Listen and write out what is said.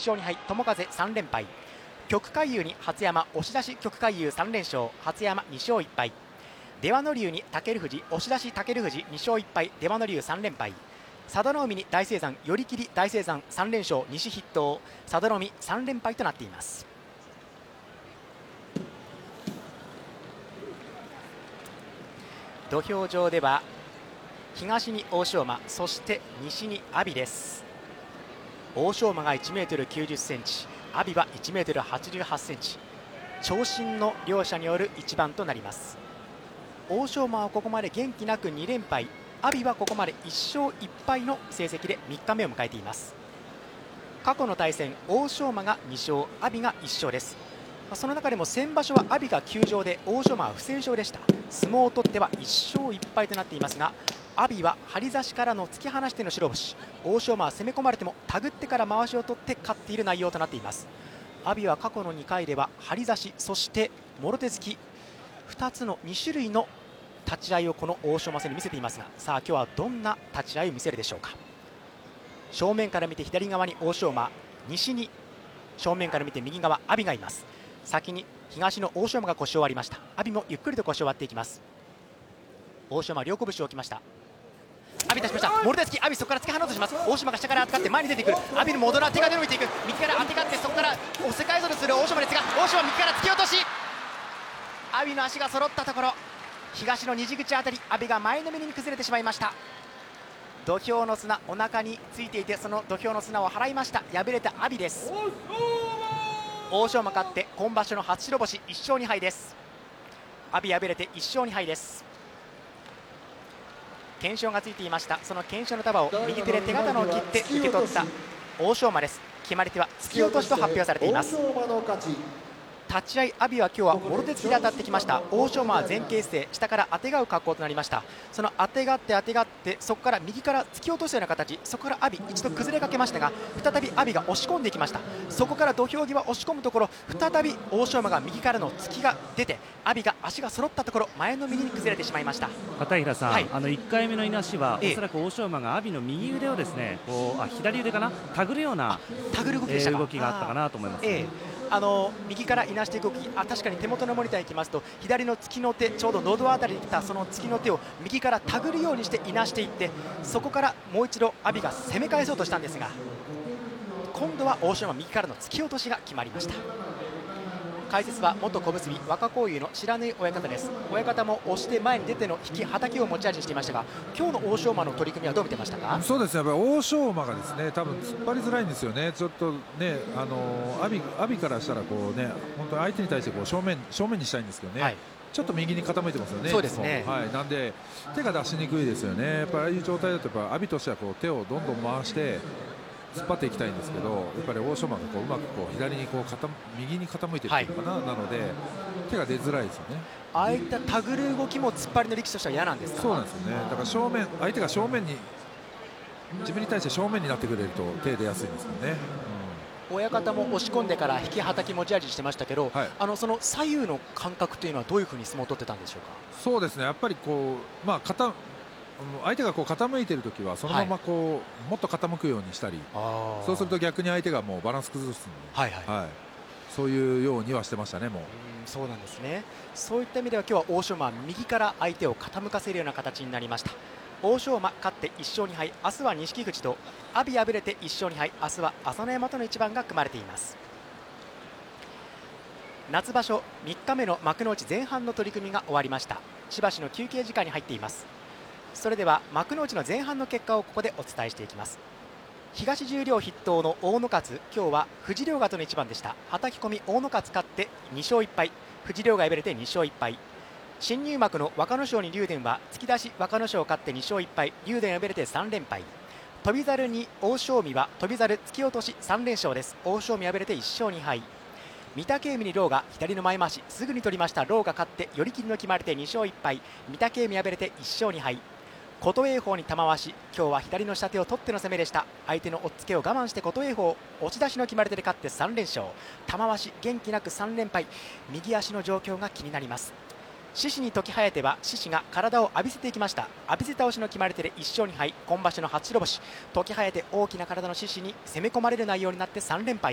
勝2敗友風3連敗、旭海遊に初山押し出し旭海遊3連勝初山2勝1敗、出羽ノ龍に武富士押し出し武富士2勝1敗出羽ノ龍3連敗、佐田の海に大青山寄り切り大青山3連勝西筆頭佐田の海3連敗となっています。土俵上では東に欧勝馬、そして西に阿炎です。欧勝馬が1メートル90センチ、阿炎は1メートル88センチ、長身の両者による一番となります。欧勝馬はここまで元気なく2連敗、阿炎はここまで1勝1敗の成績で3日目を迎えています。過去の対戦、欧勝馬が2勝、阿炎が1勝です。その中でも先場所は阿炎が休場で欧勝馬は不戦勝でした。相撲を取っては1勝1敗となっていますが、阿炎は張り差しからの突き放しての白星、欧勝馬は攻め込まれても手繰ってからまわしを取って勝っている内容となっています。阿炎は過去の2回では張り差し、そしてもろ手突き2つの2種類の立ち合いをこの欧勝馬戦に見せていますが、さあ今日はどんな立ち合いを見せるでしょうか。正面から見て左側に欧勝馬、西に正面から見て右側阿炎がいます。先に東の欧勝馬が腰を割りました。阿炎もゆっくりと腰を割っていきます。欧勝馬両拳を置きました。阿炎出しました。もろ手突き、阿炎そこから突き放そうとします。欧勝馬が下から当てって前に出てくる。阿炎の戻ら手が伸びていく。右から当てがってそこから押せ返そうとする欧勝馬ですが、欧勝馬右から突き落とし、阿炎の足が揃ったところ、東の虹口あたり阿炎が前のめりに崩れてしまいました。土俵の砂お腹についていて、その土俵の砂を払いました。敗れた阿炎です。欧勝馬勝って今場所の初白星、1勝2敗です。阿炎敗れて1勝2敗です。懸賞がついていました。その懸賞の束を右手で手刀を切って受け取った欧勝馬です。決まり手は突き落としと発表されています。立ち合い阿炎は今日はもろ手突きで当たってきました。欧勝馬は前傾姿勢、下から当てがう格好となりました。その当てがってそこから右から突き落としたような形、そこから阿炎一度崩れかけましたが、再び阿炎が押し込んでいきました。そこから土俵際押し込むところ、再び欧勝馬が右からの突きが出て、阿炎が足が揃ったところ前の右に崩れてしまいました。 片平さん、 はい、 1回目のいなしは、おそらく欧勝馬が阿炎の右腕をですね、左腕かな、手繰るような動きがあったかなと思います。 右からいなしていく動き、確かに手元のモニターに行きますと左の突きの手、ちょうど喉あたりに来たその突きの手を右から手繰るようにしていなしていって、そこからもう一度阿炎が攻め返そうとしたんですが、今度は欧勝馬右からの突き落としが決まりました。解説は元小結若幸雄の白縫親方です。親方も押して前に出ての引きはたきを持ち味にしていましたが、今日の欧勝馬の取り組みはどう見てましたか。 そうですね、やっぱり欧勝馬がですね、多分突っ張りづらいんですよね。ちょっとね、阿炎からしたらこうね、本当に相手に対してこう正面にしたいんですけどね、はい、ちょっと右に傾いてますよね。 そうですね、 はい、なんで手が出しにくいですよね。やっぱりああいう状態だとやっぱ阿炎としてはこう手をどんどん回して突っ張っていきたいんですけど、やっぱり欧勝馬がこううまくこう左にこう右に傾いているのかな、なので手が出づらいですよね。 ああいった手繰る動きも突っ張りの力士としては嫌なんですか。 そうなんですよね。だから相手が正面に自分に対して正面になってくれると手出やすいんですよね。 親方も押し込んでから引きはたき持ち味してましたけど、はい、その左右の感覚というのはどういうふうに相撲を取ってたんでしょうか。 そうですね、やっぱりこう、相手がこう傾いているときはそのままこう、はい、もっと傾くようにしたり、そうすると逆に相手がもうバランス崩すので、はいはいはい、そういうようにはしてましたね。もうそうなんですね。そういった意味では今日は欧勝馬右から相手を傾かせるような形になりました。欧勝馬勝って1勝2敗、明日は錦富士と、阿炎敗れて1勝2敗、明日は朝乃山との一番が組まれています。夏場所3日目の幕内前半の取り組みが終わりました。しばしの休憩時間に入っています。それでは幕内の前半の結果をここでお伝えしていきます。東十両筆頭の大野勝、今日は富士陵河との一番でした。はたき込み大野勝勝って2勝1敗、富士陵河敗れて2勝1敗。新入幕の若野賞に竜電は突き出し若野賞勝って2勝1敗、竜電敗れて3連敗。翔猿に欧勝海は翔猿突き落とし3連勝です。欧勝海敗れて1勝2敗。御嶽海に狼雅左の前回しすぐに取りました。狼雅勝って寄り切りの決まり手2勝1敗、御嶽海敗れて1勝2敗。琴恵光に玉鷲、今日は左の下手を取っての攻めでした。相手の押っつけを我慢して琴恵光押し出しの決まり手で勝って3連勝。玉鷲元気なく3連敗、右足の状況が気になります。獅子に時疾風は獅子が体を浴びせていきました。浴びせ倒しの決まり手で1勝2敗、今場所の初白星。時疾風大きな体の獅子に攻め込まれる内容になって3連敗。